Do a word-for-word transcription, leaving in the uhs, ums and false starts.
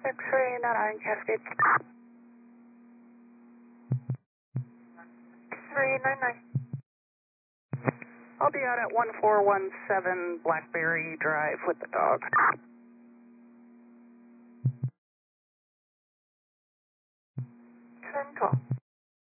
X-ray, not on Cascade. three nine nine. I'll be out at one four one seven Blackberry Drive with the dog. ten twelve.